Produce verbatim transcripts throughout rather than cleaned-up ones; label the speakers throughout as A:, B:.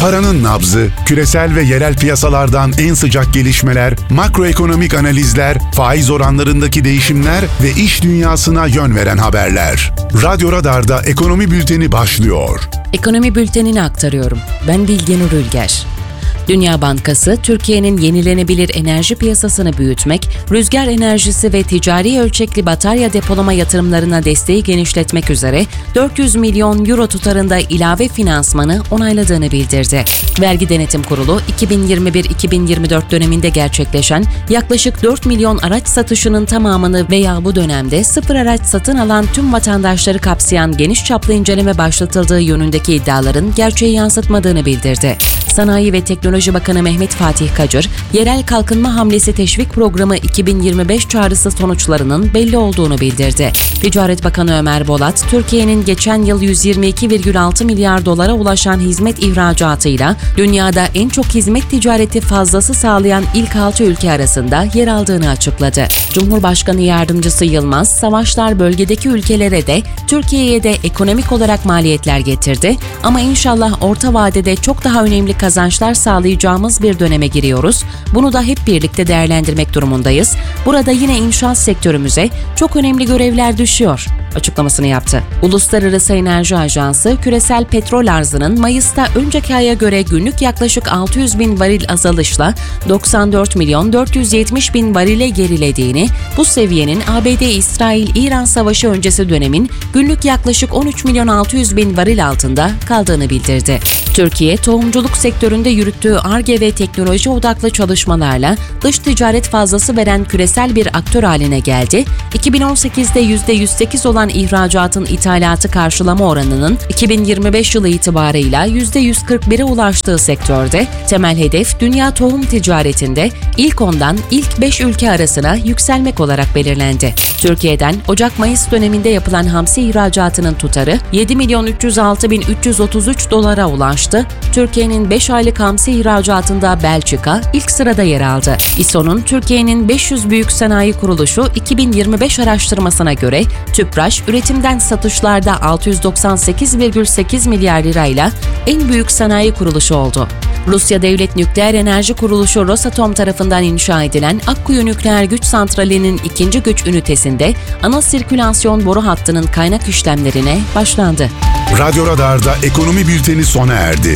A: Paranın nabzı, küresel ve yerel piyasalardan en sıcak gelişmeler, makroekonomik analizler, faiz oranlarındaki değişimler ve iş dünyasına yön veren haberler. Radyo Radar'da Ekonomi Bülteni başlıyor.
B: Ekonomi Bülteni'ni aktarıyorum. Ben Bilge Nur Ülger. Dünya Bankası, Türkiye'nin yenilenebilir enerji piyasasını büyütmek, rüzgar enerjisi ve ticari ölçekli batarya depolama yatırımlarına desteği genişletmek üzere dört yüz milyon euro tutarında ilave finansmanı onayladığını bildirdi. Vergi Denetim Kurulu, iki bin yirmi bir iki bin yirmi dört döneminde gerçekleşen yaklaşık dört milyon araç satışının tamamını veya bu dönemde sıfır araç satın alan tüm vatandaşları kapsayan geniş çaplı inceleme başlatıldığı yönündeki iddiaların gerçeği yansıtmadığını bildirdi. Sanayi ve Teknoloji Bakanı Mehmet Fatih Kacır, Yerel Kalkınma Hamlesi Teşvik Programı iki bin yirmi beş çağrısı sonuçlarının belli olduğunu bildirdi. Ticaret Bakanı Ömer Bolat, Türkiye'nin geçen yıl yüz yirmi iki virgül altı milyar dolara ulaşan hizmet ihracatıyla dünyada en çok hizmet ticareti fazlası sağlayan ilk altı ülke arasında yer aldığını açıkladı. Cumhurbaşkanı Yardımcısı Yılmaz, savaşlar bölgedeki ülkelere de Türkiye'ye de ekonomik olarak maliyetler getirdi ama inşallah orta vadede çok daha önemli kazançlar sağlayacağımız bir döneme giriyoruz. Bunu da hep birlikte değerlendirmek durumundayız. Burada yine inşaat sektörümüze çok önemli görevler düşüyor açıklamasını yaptı. Uluslararası Enerji Ajansı, küresel petrol arzının Mayıs'ta önceki aya göre günlük yaklaşık altı yüz bin varil azalışla doksan dört milyon dört yüz yetmiş bin varile gerilediğini, bu seviyenin A B D-İsrail-İran savaşı öncesi dönemin günlük yaklaşık on üç milyon altı yüz bin varil altında kaldığını bildirdi. Türkiye, tohumculuk sektöründe yürüttüğü Ar-Ge ve teknoloji odaklı çalışmalarla dış ticaret fazlası veren küresel bir aktör haline geldi. iki bin on sekizde yüzde yüz sekiz olan ihracatın ithalatı karşılama oranının iki bin yirmi beş yılı itibarıyla yüzde yüz kırk bire ulaştığı sektörde temel hedef dünya tohum ticaretinde ilk ondan ilk beş ülke arasına yükselmek olarak belirlendi. Türkiye'den Ocak-Mayıs döneminde yapılan hamsi ihracatının tutarı yedi milyon üç yüz altı bin üç yüz otuz üç dolara ulaştı. Türkiye'nin beş aylık hamsi ihracatında Belçika ilk sırada yer aldı. İ S O'nun Türkiye'nin beş yüz büyük sanayi kuruluşu iki bin yirmi beş araştırmasına göre Tüpraş üretimden satışlarda altı yüz doksan sekiz virgül sekiz milyar lirayla en büyük sanayi kuruluşu oldu. Rusya Devlet Nükleer Enerji Kuruluşu Rosatom tarafından inşa edilen Akkuyu Nükleer Güç Santrali'nin ikinci güç ünitesinde ana sirkülasyon boru hattının kaynak işlemlerine başlandı.
A: Radyo Radar'da Ekonomi Bülteni sona erdi.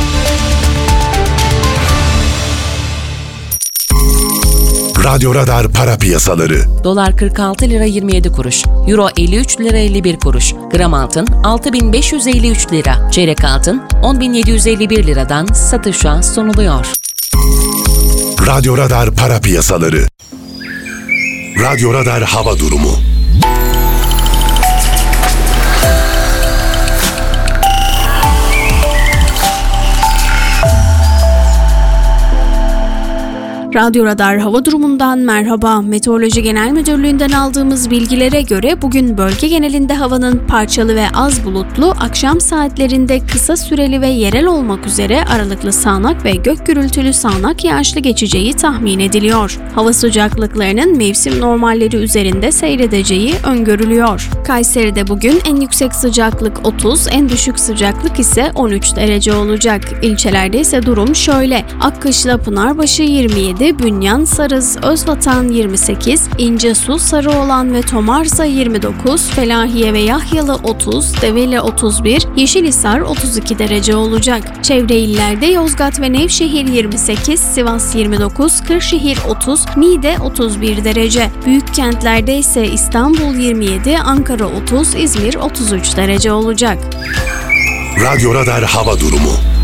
A: Radyo Radar para piyasaları.
B: Dolar kırk altı lira yirmi yedi kuruş, Euro elli üç lira elli bir kuruş, gram altın altı bin beş yüz elli üç lira, çeyrek altın on bin yedi yüz elli bir liradan satışa sunuluyor.
A: Radyo Radar para piyasaları. Radyo Radar hava durumu.
C: Radyo Radar hava durumundan merhaba. Meteoroloji Genel Müdürlüğü'nden aldığımız bilgilere göre bugün bölge genelinde havanın parçalı ve az bulutlu, akşam saatlerinde kısa süreli ve yerel olmak üzere aralıklı sağanak ve gök gürültülü sağanak yağışlı geçeceği tahmin ediliyor. Hava sıcaklıklarının mevsim normalleri üzerinde seyredeceği öngörülüyor. Kayseri'de bugün en yüksek sıcaklık otuz, en düşük sıcaklık ise on üç derece olacak. İlçelerde ise durum şöyle: Akkışla Pınarbaşı yirmi yedi, Bünyan, Sarız, Özvatan yirmi sekiz, İncesu, Sarıoğlan ve Tomarza yirmi dokuz, Felahiye ve Yahyalı otuz, Develi otuz bir, Yeşilhisar otuz iki derece olacak. Çevre illerde Yozgat ve Nevşehir yirmi sekiz, Sivas yirmi dokuz, Kırşehir otuz, Niğde otuz bir derece. Büyük kentlerde ise İstanbul yirmi yedi, Ankara otuz, İzmir otuz üç derece olacak.
A: Radyo Radar hava durumu.